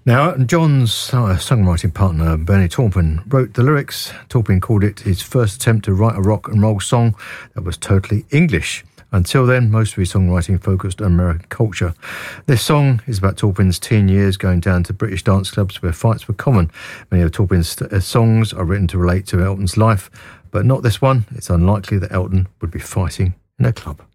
Now, Elton John's songwriting partner, Bernie Taupin, wrote the lyrics. Taupin called it his first attempt to write a rock and roll song that was totally English. Until then, most of his songwriting focused on American culture. This song is about Taupin's teen years going down to British dance clubs where fights were common. Many of Taupin's songs are written to relate to Elton's life, but not this one. It's unlikely that Elton would be fighting in a club.